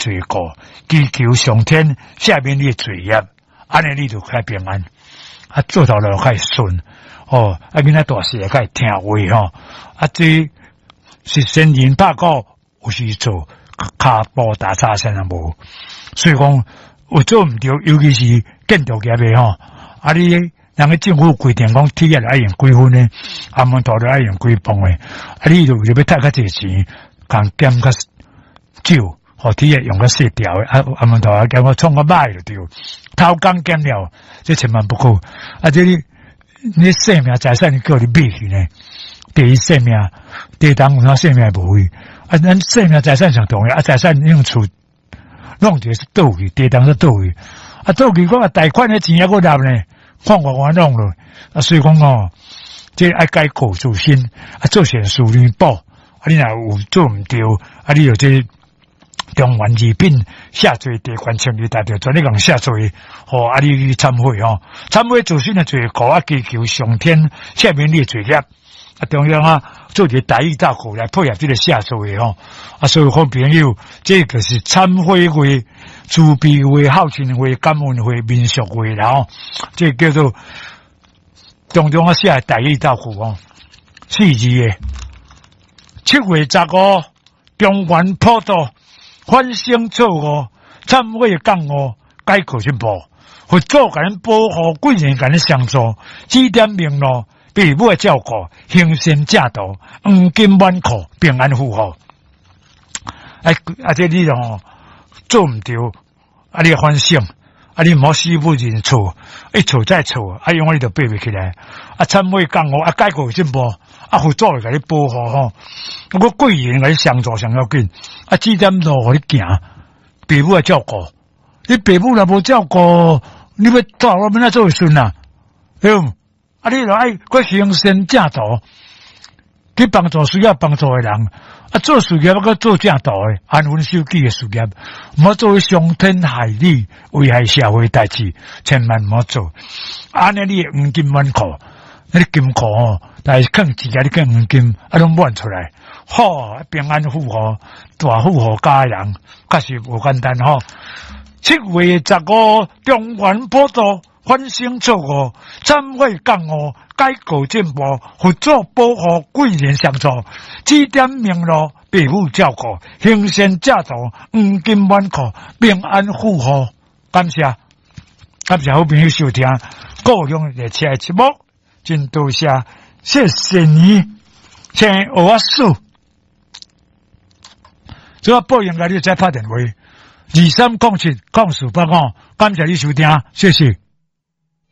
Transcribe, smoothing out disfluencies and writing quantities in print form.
罪过，祈求上天赦免你的罪业，安尼你就较平安。啊，做到了较顺哦，啊，囡仔大细也较听话吼。啊，这是先人八股有时做骹步踏叉先啊无，所以讲有做唔对，尤其是建筑业的吼，啊你人个政府规定讲铁业爱用几分呢，阿门头爱用几磅的，啊你就为了要赚较济钱，共减较少，互铁业用较细条的，啊阿门头啊减我创个歹就对，偷工减料，这千万不可，啊这你生命财产你叫你买去呢？第一生命，第二有啥生命无去？啊，咱生命财产上重要，啊财产用处弄者是倒去，第二是倒去，啊倒去讲啊贷款的钱还搁纳呢，看我弄了，啊所以讲哦，这爱改过自新，啊做善事念报，啊你若有做唔对，啊你有这中原二品下罪地官清理大条，全力讲下罪，吼啊你去忏悔吼，忏悔自身的罪过，啊祈求上天赦免你的罪孽。啊，中央啊，做一个大义大苦来配合这个下罪吼，啊，所以好朋友，这个是忏悔会、慈悲会、孝亲会、感恩会、民俗会啦吼，这叫做中啊写大义大苦哦。4字的7月15，中原普渡，翻身做恶，忏悔降恶，改过进步，佛祖甲咱保护，贵人甲咱相助，指点明路。父母的照顾，行善正道，黄金满库，平安富豪。这你咯做唔对，啊你反省，啊你莫死不认错，一错再错，啊用你就背不起来，啊忏悔降恶，啊改过进步，啊佛祖甲你保护吼，我贵人甲你相助上要紧，啊指点路互你行，父母的照顾，你父母若无照顾，你要到我们那做顺啊，对唔？啊！你著爱搁行善正道，去帮助需要帮助的人。啊，做事业搁做正道的，安分守己的事业，唔好做伤天害理、危害社会代志，千万唔好做。安尼你黄金满库，你金库哦，但是坑钱啊，你坑黄金啊，拢满出来，好平安富豪、大富豪家人，确实无简单吼。7月15，中原普渡。翻身做恶，忏悔降恶，改过进步，佛祖保护，贵人相助，指点明路，父母照顾，行善正道，黄金满库，平安富豪。感谢好朋友收听，各用热车的节目，真多谢，谢谢你，请我数。只要报应该你再打电话，23070485，感谢你收听，谢谢。